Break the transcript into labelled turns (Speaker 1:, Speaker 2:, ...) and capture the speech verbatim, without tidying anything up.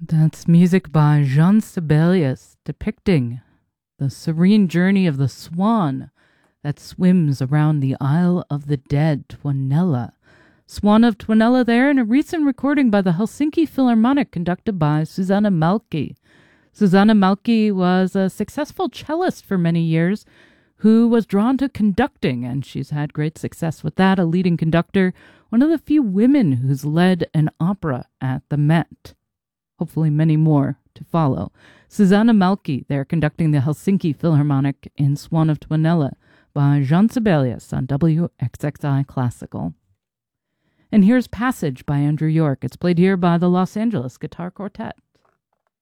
Speaker 1: That's music by Jean Sibelius depicting the serene journey of the swan that swims around the Isle of the Dead, Tuonela. Swan of Tuonela there in a recent recording by the Helsinki Philharmonic conducted by Susanna Malki. Susanna Malki was a successful cellist for many years who was drawn to conducting, and she's had great success with that, a leading conductor, one of the few women who's led an opera at the Met. Hopefully many more to follow. Susanna Malki there conducting the Helsinki Philharmonic in Swan of Tuonela by Jean Sibelius on W X X I Classical. And here's Passage by Andrew York. It's played here by the Los Angeles Guitar Quartet.